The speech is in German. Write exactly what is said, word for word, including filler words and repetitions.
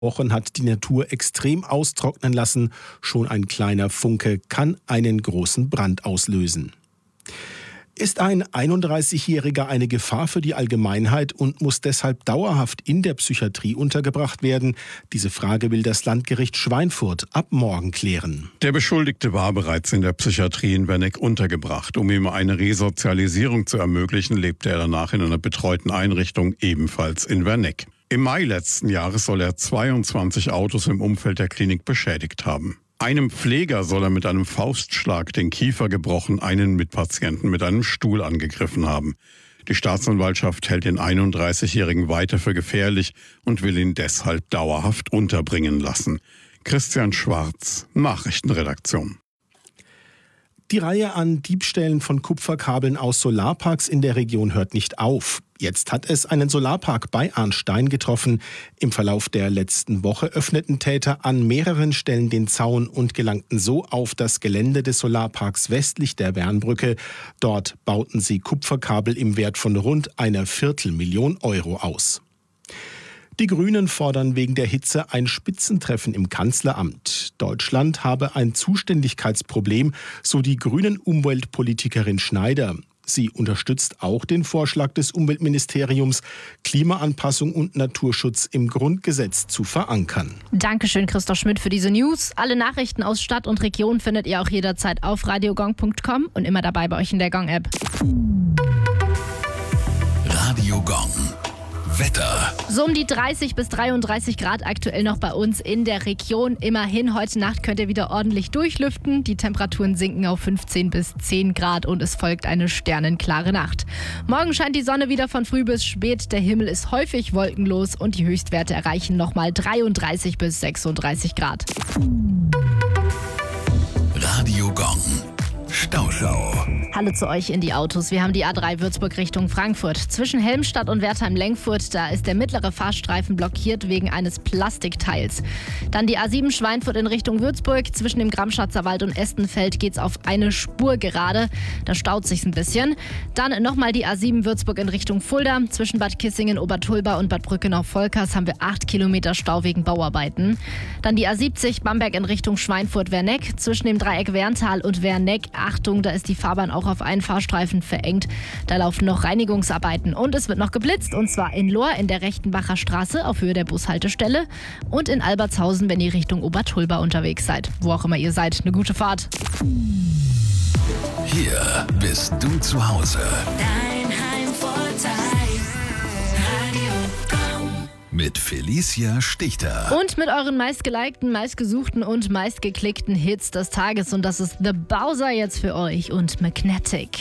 Wochen hat die Natur extrem austrocknen lassen. Schon ein kleiner Funke kann einen großen Brand auslösen. Ist ein einunddreißigjähriger eine Gefahr für die Allgemeinheit und muss deshalb dauerhaft in der Psychiatrie untergebracht werden? Diese Frage will das Landgericht Schweinfurt ab morgen klären. Der Beschuldigte war bereits in der Psychiatrie in Werneck untergebracht. Um ihm eine Resozialisierung zu ermöglichen, lebte er danach in einer betreuten Einrichtung, ebenfalls in Werneck. Im Mai letzten Jahres soll er zweiundzwanzig Autos im Umfeld der Klinik beschädigt haben. Einem Pfleger soll er mit einem Faustschlag den Kiefer gebrochen, einen Mitpatienten mit einem Stuhl angegriffen haben. Die Staatsanwaltschaft hält den einunddreißigjährigen weiter für gefährlich und will ihn deshalb dauerhaft unterbringen lassen. Christian Schwarz, Nachrichtenredaktion. Die Reihe an Diebstählen von Kupferkabeln aus Solarparks in der Region hört nicht auf. Jetzt hat es einen Solarpark bei Arnstein getroffen. Im Verlauf der letzten Woche öffneten Täter an mehreren Stellen den Zaun und gelangten so auf das Gelände des Solarparks westlich der Wernbrücke. Dort bauten sie Kupferkabel im Wert von rund einer Viertelmillion Euro aus. Die Grünen fordern wegen der Hitze ein Spitzentreffen im Kanzleramt. Deutschland habe ein Zuständigkeitsproblem, so die Grünen-Umweltpolitikerin Schneider. Sie unterstützt auch den Vorschlag des Umweltministeriums, Klimaanpassung und Naturschutz im Grundgesetz zu verankern. Dankeschön, Christoph Schmidt, für diese News. Alle Nachrichten aus Stadt und Region findet ihr auch jederzeit auf radiogong punkt com und immer dabei bei euch in der Gong-App. Radio Gong. Wetter. So um die dreißig bis dreiunddreißig Grad aktuell noch bei uns in der Region. Immerhin, heute Nacht könnt ihr wieder ordentlich durchlüften. Die Temperaturen sinken auf fünfzehn bis zehn Grad und es folgt eine sternenklare Nacht. Morgen scheint die Sonne wieder von früh bis spät. Der Himmel ist häufig wolkenlos und die Höchstwerte erreichen nochmal dreiunddreißig bis sechsunddreißig Grad. Radio Gong. Stauschau. Hallo zu euch in die Autos. Wir haben die A drei Würzburg Richtung Frankfurt. Zwischen Helmstadt und Wertheim-Lengfurt, da ist der mittlere Fahrstreifen blockiert wegen eines Plastikteils. Dann die A sieben Schweinfurt in Richtung Würzburg. Zwischen dem Gramschatzer Wald und Estenfeld geht's auf eine Spur gerade. Da staut sich's ein bisschen. Dann nochmal die A sieben Würzburg in Richtung Fulda. Zwischen Bad Kissingen, Obertulba und Bad Brückenau-Volkers haben wir acht Kilometer Stau wegen Bauarbeiten. Dann die A siebzig Bamberg in Richtung Schweinfurt-Werneck. Zwischen dem Dreieck Werntal und Werneck, Achtung, da ist die Fahrbahn auch auf einen Fahrstreifen verengt. Da laufen noch Reinigungsarbeiten und es wird noch geblitzt, und zwar in Lohr in der Rechtenbacher Straße auf Höhe der Bushaltestelle und in Albertshausen, wenn ihr Richtung Obertulba unterwegs seid. Wo auch immer ihr seid, eine gute Fahrt. Hier bist du zu Hause. Dein Heimvorteil. Radio Gong. Mit Felicia Stichter. Und mit euren meistgelikten, meistgesuchten und meistgeklickten Hits des Tages. Und das ist The Bowser jetzt für euch und Magnetic.